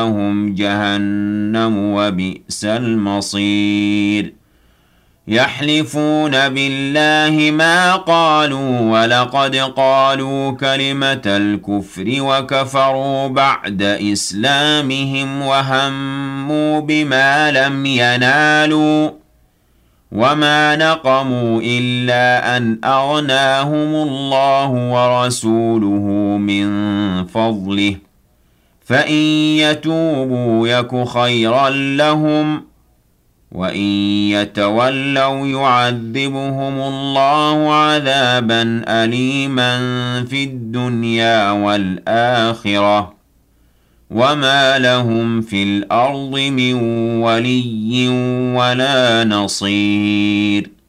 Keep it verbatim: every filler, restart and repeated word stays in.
لهم جهنم وبئس المصير يحلفون بالله ما قالوا ولقد قالوا كلمة الكفر وكفروا بعد إسلامهم وهموا بما لم ينالوا وما نقموا إلا أن أغناهم الله ورسوله من فضله فإن يتوبوا يك خيرا لهم وإن يتولوا يعذبهم الله عذابا أليما في الدنيا والآخرة وما لهم في الأرض من ولي ولا نصير